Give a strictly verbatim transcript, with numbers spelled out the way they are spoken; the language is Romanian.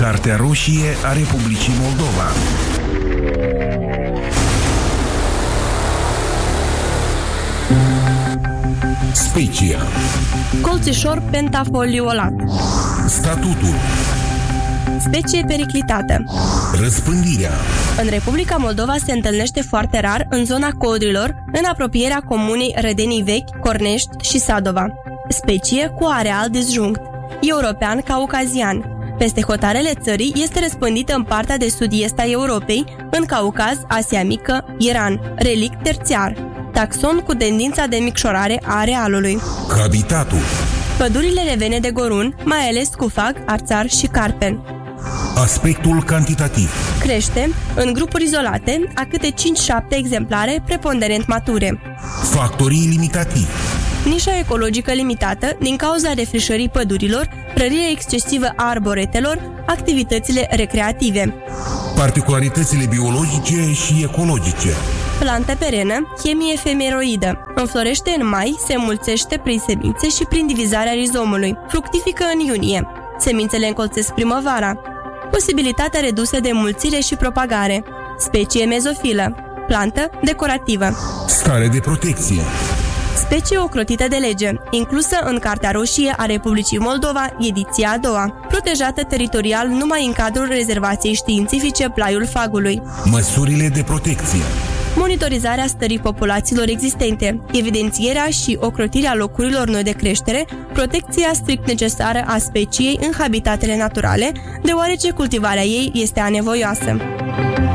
Cartea roșie a Republicii Moldova. Specia. Colțișor pentafoliolat. Statutul. Specie periclitată. Răspândirea. În Republica Moldova se întâlnește foarte rar în zona Codrilor, în apropierea comunei Rădenii Vechi, Cornești și Sadova. Specie cu areal disjunct. European caucazian. Peste hotarele țării este răspândită în partea de sud-est a Europei, în Caucaz, Asia Mică, Iran. Relict terțiar. Taxon cu tendința de micșorare a arealului. Habitatul. Pădurile revene de gorun, mai ales cu fag, arțar și carpen. Aspectul cantitativ. Crește în grupuri izolate, a câte cinci șapte exemplare preponderent mature. Factorii limitativi. Nișa ecologică limitată din cauza defrișării pădurilor, prărirea excesivă a arboretelor, activitățile recreative. Particularitățile biologice și ecologice. Plantă perenă, chemie efemeroidă. Înflorește în mai, se înmulțește prin semințe și prin divizarea rizomului. Fructifică în iunie. Semințele încolțesc primăvara. Posibilitatea redusă de înmulțire și propagare. Specie mezofilă. Plantă decorativă. Stare de protecție. Specie ocrotită de lege, inclusă în Cartea Roșie a Republicii Moldova, ediția a doua, protejată teritorial numai în cadrul rezervației științifice Plaiul Fagului. Măsurile de protecție. Monitorizarea stării populațiilor existente, evidențierea și ocrotirea locurilor noi de creștere, protecția strict necesară a speciei în habitatele naturale, deoarece cultivarea ei este anevoioasă.